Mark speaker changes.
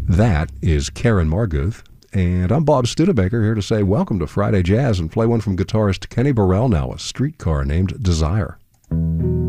Speaker 1: That is Karen Marguth. And I'm Bob Studebaker, here to say welcome to Friday Jazz and play one from guitarist Kenny Burrell now, A Streetcar Named Desire.